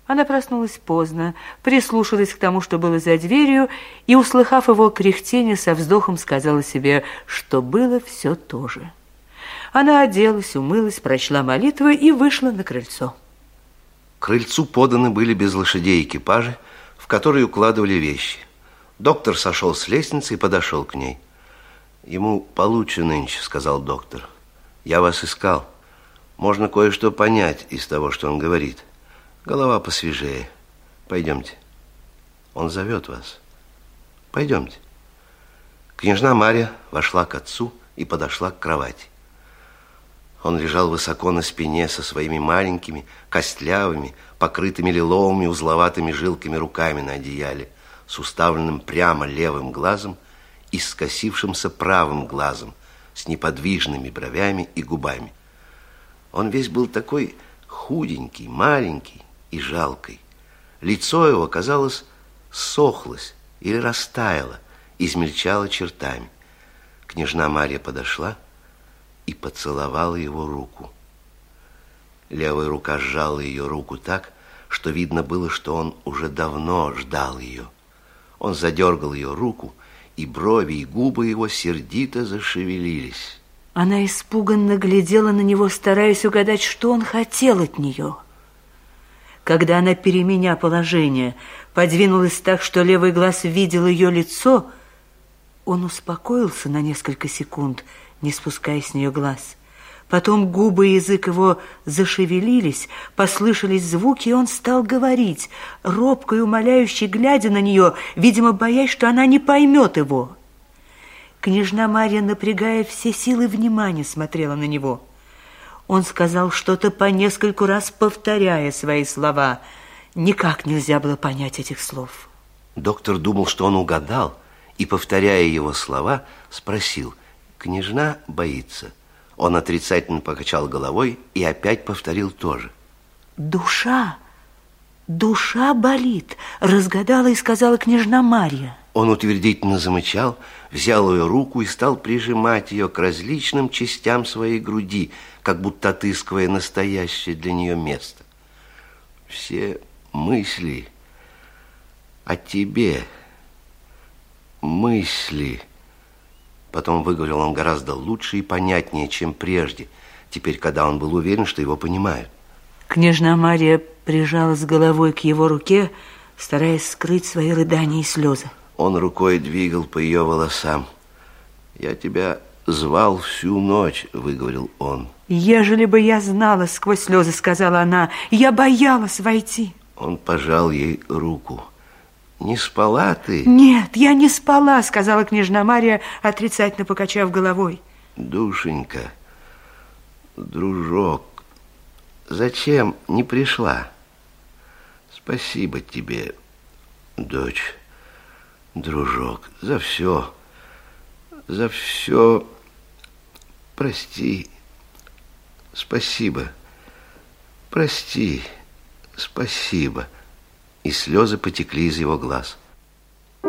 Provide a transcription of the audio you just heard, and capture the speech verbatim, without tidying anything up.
Она проснулась поздно, прислушалась к тому, что было за дверью, и, услыхав его кряхтение, со вздохом сказала себе, что было все то же. Она оделась, умылась, прочла молитвы и вышла на крыльцо. К крыльцу поданы были без лошадей экипажи, в которые укладывали вещи. Доктор сошел с лестницы и подошел к ней. «Ему получше нынче», — сказал доктор. «Я вас искал. Можно кое-что понять из того, что он говорит. Голова посвежее. Пойдемте. Он зовет вас. Пойдемте». Княжна Марья вошла к отцу и подошла к кровати. Он лежал высоко на спине со своими маленькими, костлявыми, покрытыми лиловыми узловатыми жилками руками на одеяле, с уставленным прямо левым глазом и скосившимся правым глазом, с неподвижными бровями и губами. Он весь был такой худенький, маленький и жалкий. Лицо его, казалось, ссохлось или растаяло, измельчало чертами. Княжна Марья подошла и поцеловала его руку. Левая рука сжала ее руку так, что видно было, что он уже давно ждал ее. Он задергал ее руку, и брови и губы его сердито зашевелились. Она испуганно глядела на него, стараясь угадать, что он хотел от нее. Когда она, переменя положение, подвинулась так, что левый глаз видел ее лицо, он успокоился на несколько секунд, не спуская с нее глаз. Потом губы и язык его зашевелились, послышались звуки, и он стал говорить, робко и умоляюще глядя на нее, видимо, боясь, что она не поймет его. Княжна Марья, напрягая все силы внимания, смотрела на него. Он сказал что-то по нескольку раз, повторяя свои слова. Никак нельзя было понять этих слов. Доктор думал, что он угадал, и, повторяя его слова, спросил: «Княжна боится?» Он отрицательно покачал головой и опять повторил то же. «Душа, душа болит», разгадала и сказала княжна Марья. Он утвердительно замычал, взял ее руку и стал прижимать ее к различным частям своей груди, как будто отыскивая настоящее для нее место. «Все мысли о тебе, мысли...» Потом выговорил он гораздо лучше и понятнее, чем прежде, теперь, когда он был уверен, что его понимают. Княжна Марья прижалась головой к его руке, стараясь скрыть свои рыдания и слезы. Он рукой двигал по ее волосам. «Я тебя звал всю ночь», — выговорил он. «Ежели бы я знала», — сквозь слезы сказала она, — «я боялась войти». Он пожал ей руку. «Не спала ты?» «Нет, я не спала», — сказала княжна Марья, отрицательно покачав головой. «Душенька, дружок, зачем не пришла? Спасибо тебе, дочь, дружок, за все, за все. Прости, спасибо, прости, спасибо». И слезы потекли из его глаз.